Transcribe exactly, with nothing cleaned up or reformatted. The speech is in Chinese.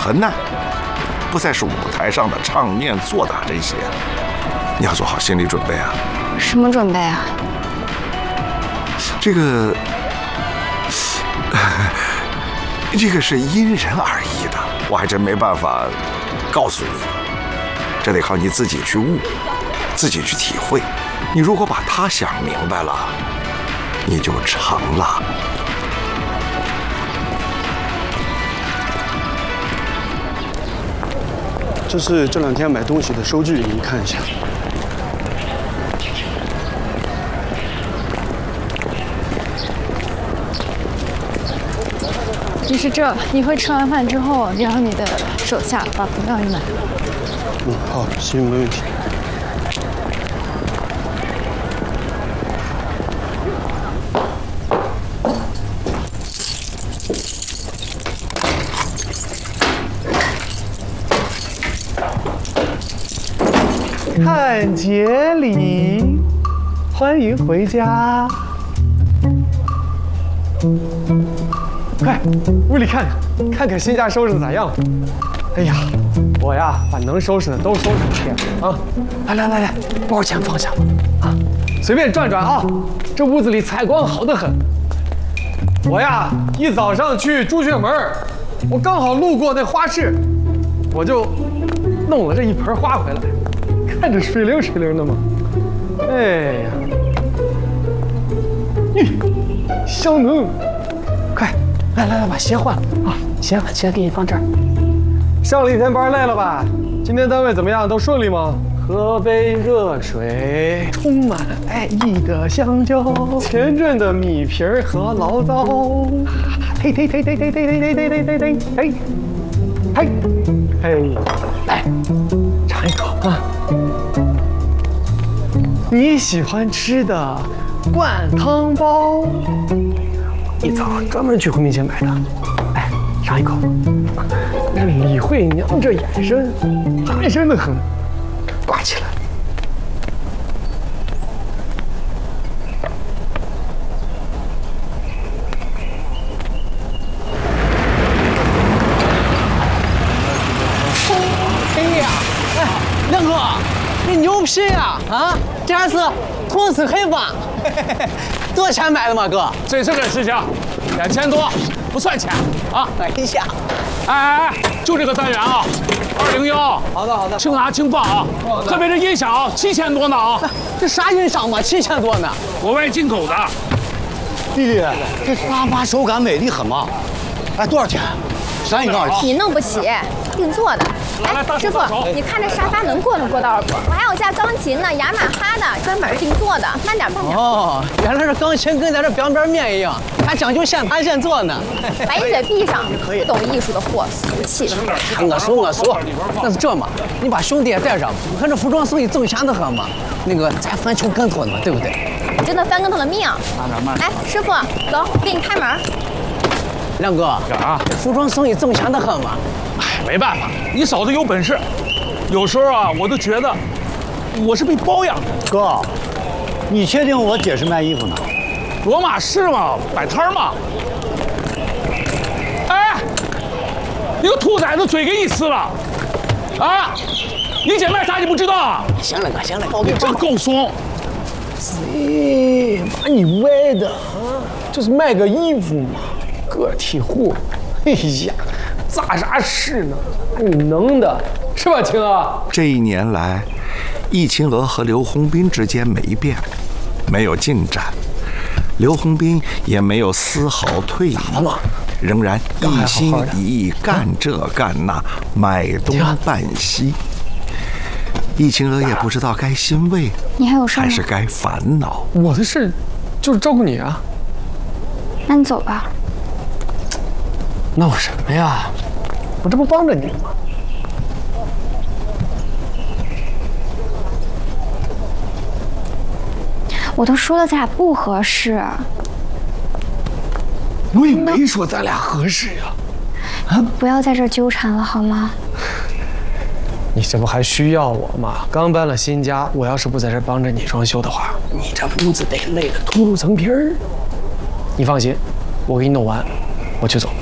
很难，不再是舞台上的唱念做打这些，你要做好心理准备啊。 什么准备啊？ 这个，这个是因人而异的，我还真没办法告诉你，这得靠你自己去悟，自己去体会。你如果把它想明白了，你就成了。 这是这两天买东西的收据，您看一下。 就是这，你会吃完饭之后，你让你的手下把补料一买。 嗯，好，行，没问题。 看节礼，欢迎回家。快，屋里看看，看看新家收拾的咋样？哎呀，我呀，把能收拾的都收拾了遍啊！来来来来，包钱放下吧，啊，随便转转啊，这屋子里采光好得很。我呀，一早上去朱雀门，我刚好路过那花市，我就弄了这一盆花回来，看着水灵水灵的嘛。哎呀，咦，香浓！快，来来来，把鞋换了啊！鞋换，鞋给你放这儿。上了一天班累了吧？今天单位怎么样？都顺利吗？喝杯热水，充满爱意的香蕉，前阵的米皮儿和醪糟，嘿嘿嘿嘿嘿嘿嘿嘿嘿嘿嘿嘿，嘿，嘿，来，尝一口啊！你喜欢吃的灌汤包，一早专门去回民街买的，来尝一口。这李慧娘这眼神，寒碜得很，挂起来。 哎呀，哎，亮哥，你牛皮呀！啊，这还是同色黑吧？多少钱买的嘛，哥？ 这是个事情，两千多，不算钱啊。 哎呀， 哎哎哎，就这个单元啊，二零幺。 好的好的， 轻拿轻放啊，特别是音响七千多呢啊。 这啥音响嘛，七千多呢？ 国外进口的。 弟弟，这沙发手感美丽很嘛？哎，多少钱？咱也告诉你弄不起，定做的。哎，师傅，你看这沙发能过能过道不？我还有架钢琴呢，雅马哈的，专门定做的，慢点慢点。 哦，原来这钢琴跟咱这边边面一样，还讲究现弹现做呢。 把你嘴闭上，不懂艺术的货，俗气。 我说我说，那是这嘛，你把兄弟也带上，我看这服装生意挣钱的很嘛。那个咱翻球跟头呢，对不对？ 你真的翻跟头的命。 慢点慢点。 哎，师傅，走，给你开门。 亮哥， 啊， 服装生意挣钱的很嘛。 哎，没办法，你嫂子有本事。有时候啊，我都觉得我是被包养的。 哥，你确定我姐是卖衣服呢？ 罗马市嘛，摆摊嘛。哎，你个兔崽子嘴给你撕了啊！你姐卖啥你不知道啊？ 行了哥，行了， 我给你真够怂。 哎，把你歪的啊！就是卖个衣服嘛，个体户。哎呀，咋啥事呢？你能的是吧，青娥？ 这一年来，易秦娥和刘洪斌之间没变，没有进展，刘洪斌也没有丝毫退意，仍然一心一意干这干那，买东办西。易秦娥也不知道该欣慰， 你还有事吗？ 还是该烦恼。 我的事就是照顾你啊。 那你走吧。 闹什么呀？我这不帮着你吗？ 我都说了咱俩不合适。 我也没说咱俩合适呀。 啊！不要在这儿纠缠了好吗？ 你这不还需要我吗？刚搬了新家，我要是不在这儿帮着你装修的话，你这屋子得累得秃噜层皮儿。你放心，我给你弄完，我去走。